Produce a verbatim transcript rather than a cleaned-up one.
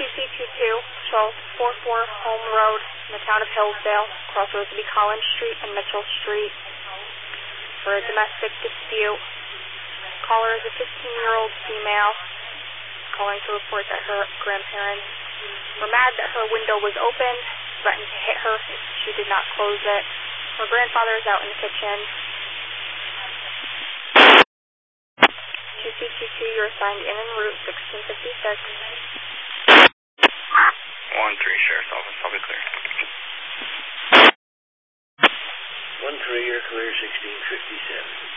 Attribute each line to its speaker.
Speaker 1: two C two two, show four four Home Road in the town of Hillsdale, crossroads of Collins Street and Mitchell Street, for a domestic dispute. Caller is a fifteen-year-old female, calling to report that her grandparents were mad that her window was open, threatened to hit her if she did not close it. Her grandfather is out in the kitchen. two C two two, you're assigned in en route sixteen fifty-six.
Speaker 2: one three, Sheriff's Office, I'll be clear.
Speaker 3: one three, you're clear, sixteen fifty-seven.